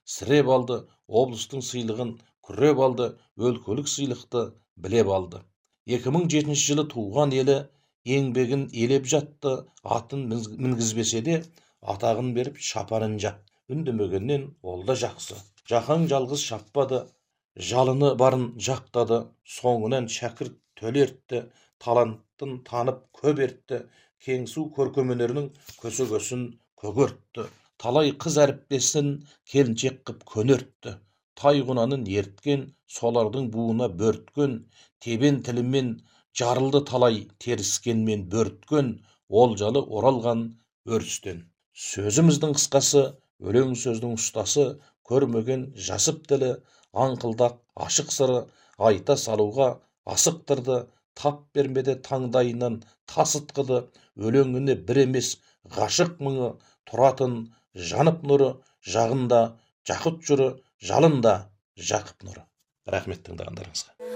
сіреп алды, облыстың сыйлығын күреп алды, өлкөлік сыйлықты білеп алды. 2007 жылы туған елі еңбегін елеп жатты, атын мінгізбесе де, атағын беріп шапанын жап. Үндемегеннен ол да жақсы. Жақаң жалғыз шаппады, жалыны барын жақтады, соңынан шәкірт төлертті, таланттын танып көп ертті, Кеңсу көркемөнерінің көсегөсін көгертті. Талай қыз әріптесін келіншек қып көнертті. Тайғұнанын ерткен, солардың буына бөрткен, тебен тілімен жарылды талай, теріскенмен бөрткен, олжалы оралған өрістен. Сөзіміздің қысқасы, өлең сөздің ұстасы, көрмеген жасып тілі, аңқылдақ ашық сыры, айта салуға асықтырды, тап бермеді таңдайынан тасытқыды, өлеңіне бір емес ғашық мұңы, тұратын жанып нұры, жағында жақұт жұры, жалында жақып нұры. Рахмет тыңдағандарыңызға.